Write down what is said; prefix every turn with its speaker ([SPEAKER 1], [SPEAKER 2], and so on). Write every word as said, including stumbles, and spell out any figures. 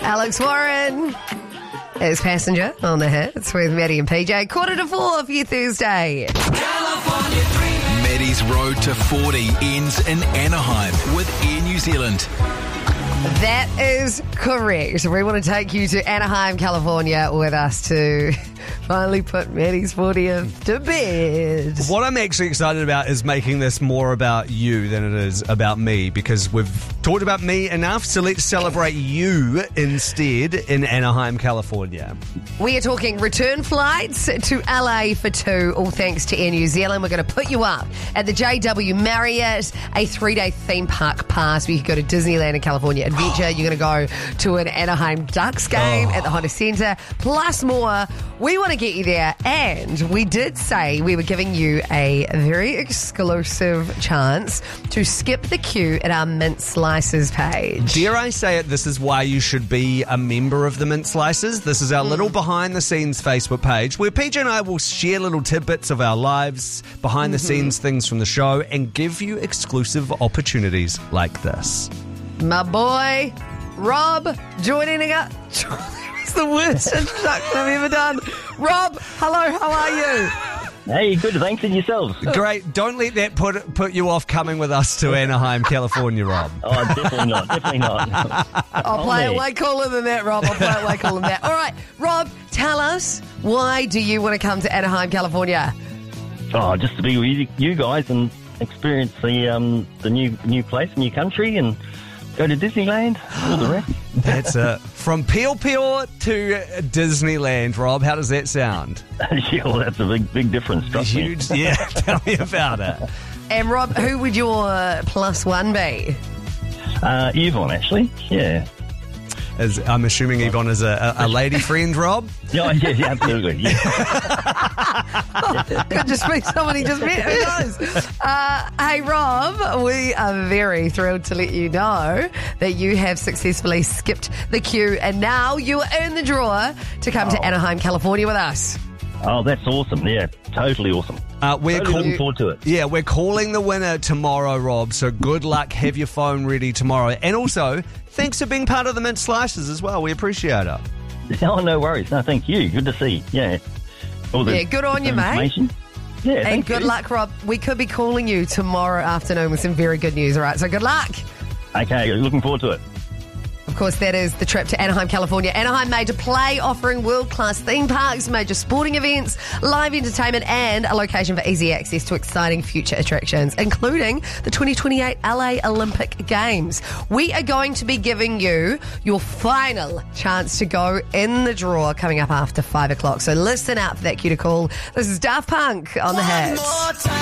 [SPEAKER 1] Alex Warren is Passenger on the Hits with Maddie and P J. Quarter to four for your Thursday.
[SPEAKER 2] Maddie's Road to forty ends in Anaheim with Air New Zealand.
[SPEAKER 1] That is correct. We want to take you to Anaheim, California with us to finally put Maddie's fortieth to bed.
[SPEAKER 3] What I'm actually excited about is making this more about you than it is about me, because we've talked about me enough, so let's celebrate you instead in Anaheim, California.
[SPEAKER 1] We are talking return flights to L A for two, all thanks to Air New Zealand. We're going to put you up at the J W Marriott, a three-day theme park pass where you can go to Disneyland in California Adventure. You're going to go to an Anaheim Ducks game
[SPEAKER 3] oh.
[SPEAKER 1] at the Honda Center, plus more. We want to get you there, and we did say we were giving you a very exclusive chance to skip the queue at our Mint Slices page.
[SPEAKER 3] Dare I say it, this is why you should be a member of the Mint Slices. This is our mm. little behind-the-scenes Facebook page where P J and I will share little tidbits of our lives, behind-the-scenes mm-hmm. things from the show, and give you exclusive opportunities like this.
[SPEAKER 1] My boy, Rob, joining us. It's the worst introduction I've ever done. Rob, hello, how are you?
[SPEAKER 4] Hey, good, thanks, and yourselves?
[SPEAKER 3] Great. Don't let that put put you off coming with us to Anaheim, California, Rob.
[SPEAKER 4] Oh, definitely not, definitely not.
[SPEAKER 1] I'll play it way cooler than that, Rob. I'll play it way cooler than that. All right, Rob, tell us, why do you want to come to Anaheim, California?
[SPEAKER 4] Oh, just to be with you, you guys and experience the um the new new place, new country, and go to Disneyland, all the rest.
[SPEAKER 3] That's it. From Peel Peel to Disneyland, Rob. How does that sound?
[SPEAKER 4] Yeah, well, that's a big, big difference. Trust
[SPEAKER 3] Huge,
[SPEAKER 4] me.
[SPEAKER 3] Yeah, tell me about it.
[SPEAKER 1] And Rob, who would your plus one be?
[SPEAKER 4] Uh, Yvonne, actually. Yeah.
[SPEAKER 3] As I'm assuming Yvonne is a, a, a lady friend, Rob?
[SPEAKER 4] Yeah, yeah, yeah, absolutely. Yeah.
[SPEAKER 1] Could just be someone he just met. Who knows? Uh, hey, Rob, we are very thrilled to let you know that you have successfully skipped the queue, and now you are in the draw to come oh. to Anaheim, California with us.
[SPEAKER 4] Oh, that's awesome. Yeah, totally awesome.
[SPEAKER 3] Uh, we're
[SPEAKER 4] totally
[SPEAKER 3] call-
[SPEAKER 4] looking forward to it.
[SPEAKER 3] Yeah, we're calling the winner tomorrow, Rob, so good luck. Have your phone ready tomorrow. And also, thanks for being part of the Mint Slices as well. We appreciate it.
[SPEAKER 4] Oh, no worries. No, thank you. Good to see. Yeah. All the
[SPEAKER 1] yeah, good on you, mate.
[SPEAKER 4] Yeah,
[SPEAKER 1] and good
[SPEAKER 4] you.
[SPEAKER 1] luck, Rob. We could be calling you tomorrow afternoon with some very good news, all right? So good luck.
[SPEAKER 4] Okay, looking forward to it.
[SPEAKER 1] Of course, that is the trip to Anaheim, California. Anaheim Made to Play, offering world-class theme parks, major sporting events, live entertainment, and a location for easy access to exciting future attractions, including the twenty twenty-eight L A Olympic Games. We are going to be giving you your final chance to go in the draw coming up after five o'clock. So listen out for that cue to call. This is Daft Punk on the Hits.